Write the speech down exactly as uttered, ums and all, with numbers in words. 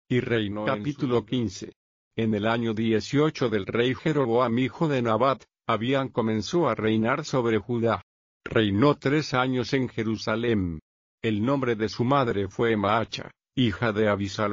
y reinó. Capítulo quince. En el año dieciocho del rey Jeroboam hijo de Nabat, Abías comenzó a reinar sobre Judá. Reinó tres años en Jerusalem. El nombre de su madre fue Maacha, hija de Abisalom.